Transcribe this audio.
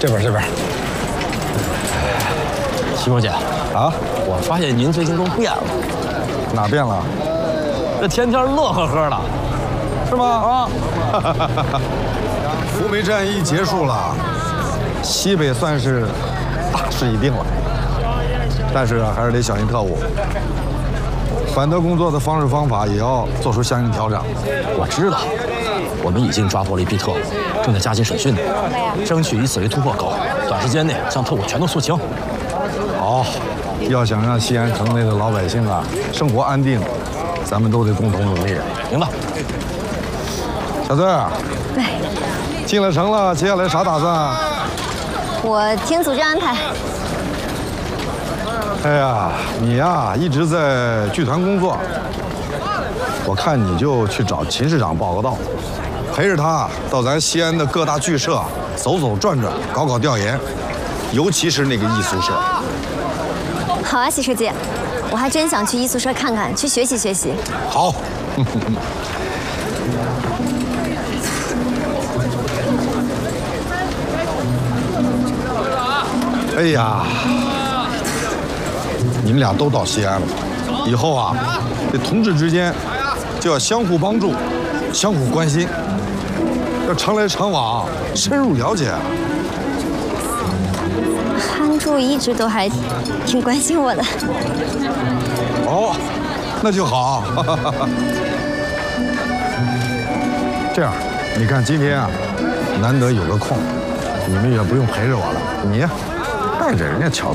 这边。 西凤姐啊， 我发现您最近都变了， 哪变了？ 这天天乐呵呵的， 是吗？啊，扶梅战役结束了，西北算是大势已定了。但是还是得小心特务，反德工作的方式方法也要做出相应调整。 我知道，我们已经抓获了一批特务，正在加紧审讯呢，争取以此为突破口，短时间内将特务全都肃清。 好，要想让西安城内的老百姓啊生活安定，咱们都得共同努力。 明白。 小醉儿，进了城了，接下来啥打算啊？ 我听组织安排。 哎呀，你呀一直在剧团工作，我看你就去找秦市长报个到，陪着他到咱西安的各大剧社走走转转，搞调研，尤其是那个艺术社。 好啊，西社姐，我还真想去艺术社看看，去学习学习。 好。哎呀，你们俩都到西安了，以后啊，这同志之间就要相互帮助，相互关心，要常来常往，深入了解。 憨柱一直都还挺关心我的。 哦，那就好。这样，你看今天啊，难得有个空，你们也不用陪着我了，你呀带着人家乔